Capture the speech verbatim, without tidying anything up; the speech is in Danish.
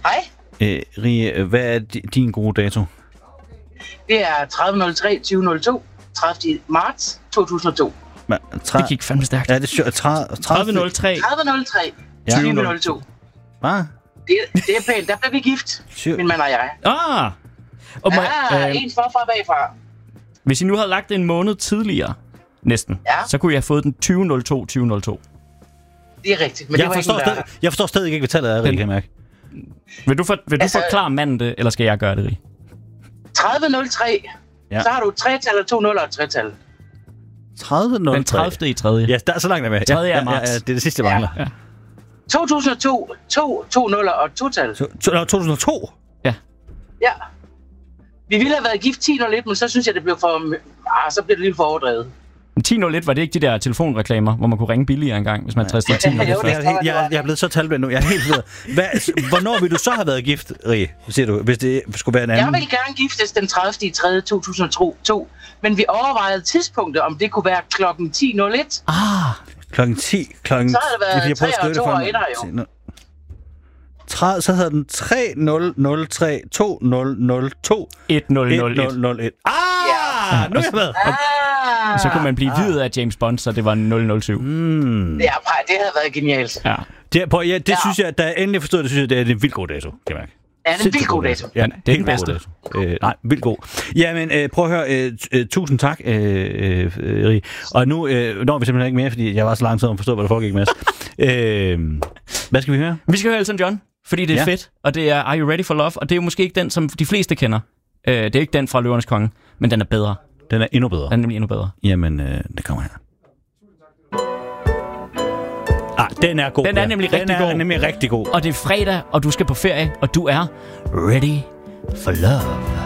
Hej. Øh, Rie, hvad er din gode dato? Det er tredive nul tre tyve nul to, tredivte marts to tusind og to. Men, tre... Det gik fandme stærkt. Ja, det er tredive nul tre tredive nul tre tyve nul to. Hvad? Det, det er pænt. Der blev vi gift, min mand og jeg. Ah! Og må, ja, øh, en forfra bagfra. Hvis I nu havde lagt det en måned tidligere, næsten, ja. så kunne jeg have fået den tyve nul to tyve nul to. Det er rigtigt, men jeg det var forstår ikke stadig, Jeg forstår stadig ikke, hvad tallet er, Rie, kan jeg mærke. Vil du, for, vil altså, du forklare manden det, eller skal jeg gøre det, Rie? tredive nul tre, ja. Så har du et tre-tal og to nuller og et tre-tal. tredive nul tre Den tredivte i tredje. Ja, der er så langt der med. tredje ja, er marts. Ja, ja, det er det sidste, jeg mangler. Ja. to tusind og to, to, to nuller og et to-tal. to tusind og to? Ja. Ja. Vi ville have været gift ti nul et, men så synes jeg, det blev for... Ah, så blev det lidt for overdrevet. ti nul et, var det ikke de der telefonreklamer, hvor man kunne ringe billigere engang, hvis man tristede ti nul et? Jeg, jeg, jeg, jeg er blevet så talblind nu. Jeg er helt ved. Hvad, hvornår vil du så have været gift, Rie, siger du, hvis det skulle være en anden? Jeg vil gerne giftes den tredivte i tredje to tusind og to, men vi overvejede tidspunktet, om det kunne være klokken ti nul et. Ah! Klokken ti. Klokken... Så havde det været tre og to og et jo. Så hedder den tre nul nul tre to nul nul to et nul nul et. Ah! Ja. Nu er jeg med. Ah. Så kunne man blive videt af James Bond, så det var nul nul syv. Mm. Ja, det havde været genialt. Ja. Det, på, ja, det ja. synes jeg, da jeg endelig forstod det, synes jeg, det er en vildt god dato, kan jeg mærke. Ja, det er en vildt god dato. Ja, det er den bedste. Øh, nej, vildt god. Jamen, øh, prøv at høre. Øh, øh, tusind tak, øh, øh, Rie. Og nu øh, når vi simpelthen ikke mere, fordi jeg var så lang tid om at forstå, hvad der foregik med os. øh, hvad skal vi høre? Vi skal høre Elton John, fordi det er ja. fedt. Og det er Are You Ready for Love? Og det er jo måske ikke den, som de fleste kender. Øh, det er ikke den fra Løvernes Konge, men den er bedre. Den er endnu bedre. Den er nemlig endnu bedre. Jamen, øh, det kommer her. Ah, den er god. Den er nemlig den rigtig er god. Den er nemlig rigtig god. Og det er fredag, og du skal på ferie, og du er ready for love.